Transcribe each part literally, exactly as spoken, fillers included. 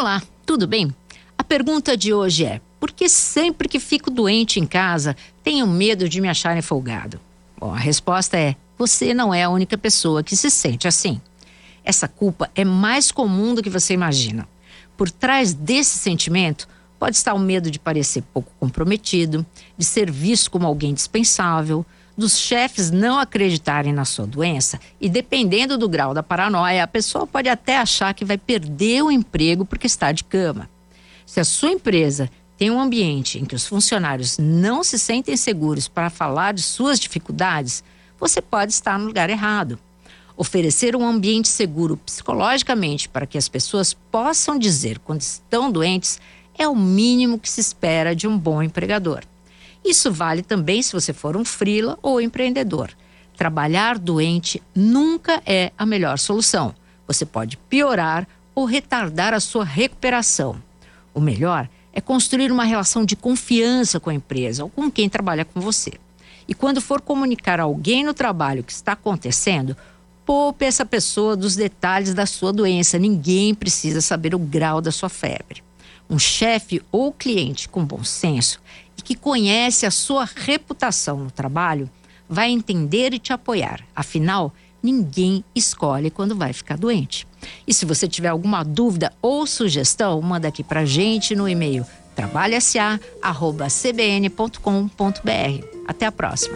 Olá, tudo bem? A pergunta de hoje é: por que sempre que fico doente em casa tenho medo de me acharem folgado? Bom, a resposta é: você não é a única pessoa que se sente assim. Essa culpa é mais comum do que você imagina. Por trás desse sentimento pode estar o medo de parecer pouco comprometido, de ser visto como alguém dispensável, dos chefes não acreditarem na sua doença e, dependendo do grau da paranoia, a pessoa pode até achar que vai perder o emprego porque está de cama. Se a sua empresa tem um ambiente em que os funcionários não se sentem seguros para falar de suas dificuldades, você pode estar no lugar errado. Oferecer um ambiente seguro psicologicamente para que as pessoas possam dizer quando estão doentes é o mínimo que se espera de um bom empregador. Isso vale também se você for um freela ou empreendedor. Trabalhar doente nunca é a melhor solução. Você pode piorar ou retardar a sua recuperação. O melhor é construir uma relação de confiança com a empresa ou com quem trabalha com você. E quando for comunicar a alguém no trabalho o que está acontecendo, poupe essa pessoa dos detalhes da sua doença. Ninguém precisa saber o grau da sua febre. Um chefe ou cliente com bom senso e que conhece a sua reputação no trabalho vai entender e te apoiar. Afinal, ninguém escolhe quando vai ficar doente. E se você tiver alguma dúvida ou sugestão, manda aqui pra gente no e-mail trabalho s a arroba c b n ponto com ponto b r. Até a próxima.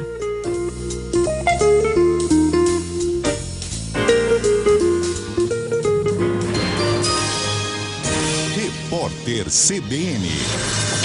Repórter C B N.